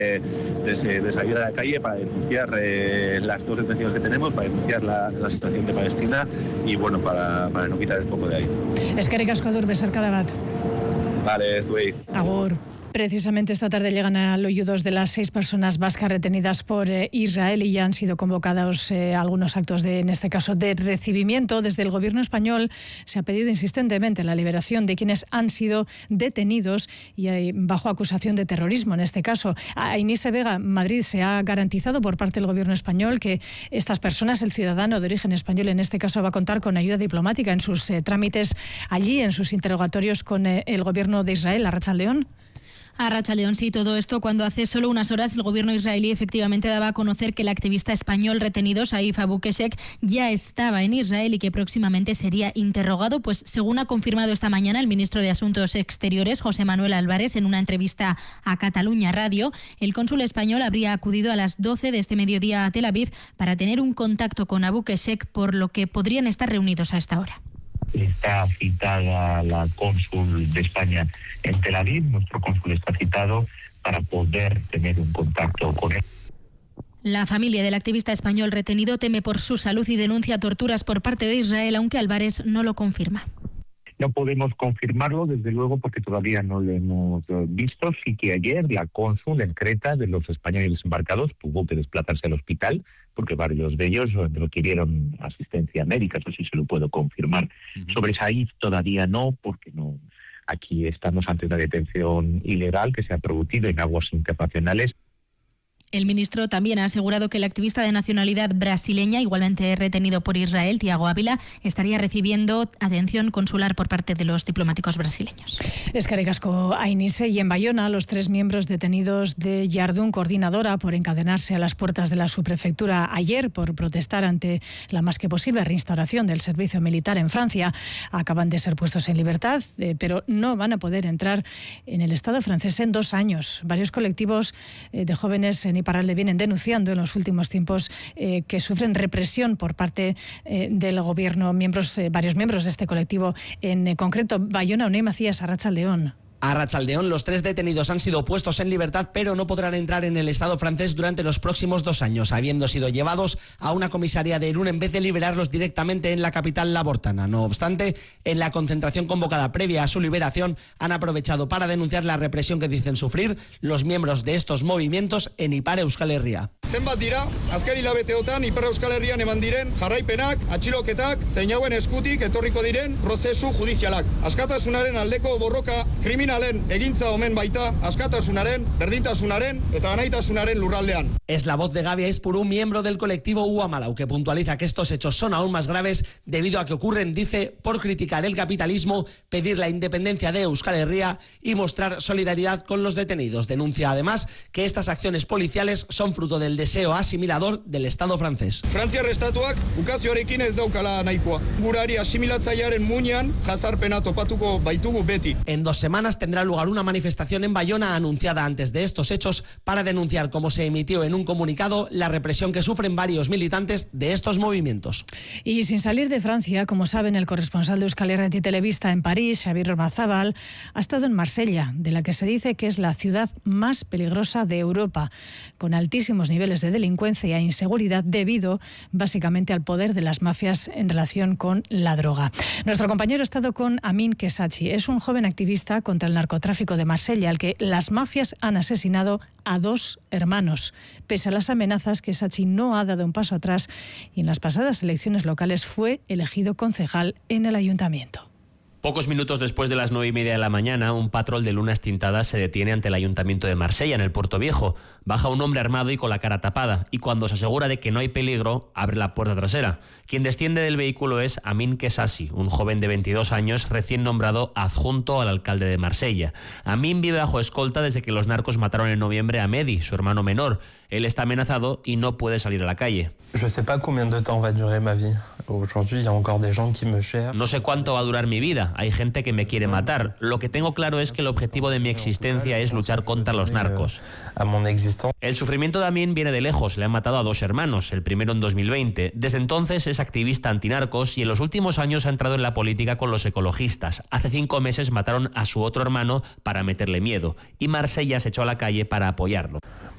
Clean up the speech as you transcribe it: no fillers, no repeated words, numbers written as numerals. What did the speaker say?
de salir a la calle para denunciar las dos detenciones que tenemos, para denunciar la situación de Palestina y bueno, para no quitar el foco de ahí. Eskerrik asko Adur, besarkada bat. Vale, zuei. Agur. Precisamente esta tarde llegan al oídos de las 6 personas vascas retenidas por Israel y ya han sido convocados algunos actos en este caso, de recibimiento. Desde el gobierno español se ha pedido insistentemente la liberación de quienes han sido detenidos y bajo acusación de terrorismo. En este caso, a Inés Vega, Madrid, se ha garantizado por parte del gobierno español que estas personas, el ciudadano de origen español en este caso, va a contar con ayuda diplomática en sus trámites allí, en sus interrogatorios con el gobierno de Israel. Arratsaldeon. A Arratsaldeon, sí, todo esto cuando hace solo unas horas el gobierno israelí efectivamente daba a conocer que el activista español retenido, Saif Abu Keshek, ya estaba en Israel y que próximamente sería interrogado, pues según ha confirmado esta mañana el ministro de Asuntos Exteriores, José Manuel Álvarez, en una entrevista a Cataluña Radio, el cónsul español habría acudido a las 12 de este mediodía a Tel Aviv para tener un contacto con Abu Keshek, por lo que podrían estar reunidos a esta hora. Está citada la cónsul de España en Tel Aviv, nuestro cónsul está citado para poder tener un contacto con él. La familia del activista español retenido teme por su salud y denuncia torturas por parte de Israel, aunque Álvarez no lo confirma. No podemos confirmarlo, desde luego, porque todavía no lo hemos visto. Sí que ayer la cónsul en Creta de los españoles embarcados tuvo que desplazarse al hospital porque varios de ellos requirieron asistencia médica, eso sí se lo puedo confirmar. Sobre Saif todavía no, porque no. Aquí estamos ante una detención ilegal que se ha producido en aguas internacionales. El ministro también ha asegurado que el activista de nacionalidad brasileña, igualmente retenido por Israel, Tiago Ávila, estaría recibiendo atención consular por parte de los diplomáticos brasileños. Eskerrik asko, Ainise. Y en Bayona, los 3 miembros detenidos de Jardún Coordinadora por encadenarse a las puertas de la subprefectura ayer por protestar ante la más que posible reinstauración del servicio militar en Francia, acaban de ser puestos en libertad, pero no van a poder entrar en el Estado francés en 2 años. Varios colectivos de jóvenes en Iparralde vienen denunciando en los últimos tiempos que sufren represión por parte del gobierno, varios miembros de este colectivo, en concreto Bayona. Unai Macías, Arratsaldeon. A Arratsaldeon, los 3 detenidos han sido puestos en libertad, pero no podrán entrar en el Estado francés durante los próximos 2 años, habiendo sido llevados a una comisaría de Irún en vez de liberarlos directamente en la capital labortana. No obstante, en la concentración convocada previa a su liberación, han aprovechado para denunciar la represión que dicen sufrir los miembros de estos movimientos en Ipar Euskal Herria. Zenbat dira, azken hilabeteotan Ipar Euskal Herrian eman diren jarraipenak, atxiloketak, zein hauen eskutik etorriko diren prozesu judizialak. Askatasunaren aldeko borroka kriminal egintza omen baita askatasunaren, berdintasunaren eta anaitasunaren lurraldean. Es la voz de Gaby Aispuru, miembro del colectivo Uamalau, que puntualiza que estos hechos son aún más graves debido a que ocurren, dice, por criticar el capitalismo, pedir la independencia de Euskal Herria y mostrar solidaridad con los detenidos. Denuncia además que estas acciones policiales son fruto del deseo asimilador del Estado francés. Frantziar estatuak ukazioarekin ez daukala nahikoa. Gurari asimilatzailearen muinean jazarpena topatuko baitugu beti. En 2 semanas tendrá lugar una manifestación en Bayona anunciada antes de estos hechos para denunciar, como se emitió en un comunicado, la represión que sufren varios militantes de estos movimientos. Y sin salir de Francia, como saben, el corresponsal de Euskal Irrati Televista en París, Xavier Romazábal, ha estado en Marsella, de la que se dice que es la ciudad más peligrosa de Europa, con altísimos niveles de delincuencia e inseguridad debido básicamente al poder de las mafias en relación con la droga. Nuestro compañero ha estado con Amin Kesachi, es un joven activista contra el narcotráfico de Marsella, al que las mafias han asesinado a 2 hermanos. Pese a las amenazas, Kesachi no ha dado un paso atrás y en las pasadas elecciones locales fue elegido concejal en el ayuntamiento. Pocos minutos después de las 9:30 de la mañana, un patrol de lunas tintadas se detiene ante el Ayuntamiento de Marsella, en el Puerto Viejo. Baja un hombre armado y con la cara tapada, y cuando se asegura de que no hay peligro, abre la puerta trasera. Quien desciende del vehículo es Amin Kesachi, un joven de 22 años recién nombrado adjunto al alcalde de Marsella. Amin vive bajo escolta desde que los narcos mataron en noviembre a Mehdi, su hermano menor. Él está amenazado y no puede salir a la calle. No sé cuánto va a durar mi vida. Hay gente que me quiere matar. Lo que tengo claro es que el objetivo de mi existencia es luchar contra los narcos. El sufrimiento de Amin viene de lejos. Le han matado a 2 hermanos, el primero en 2020. Desde entonces es activista antinarcos y en los últimos años ha entrado en la política con los ecologistas. Hace 5 meses mataron a su otro hermano para meterle miedo y Marsella se echó a la calle para apoyarlo.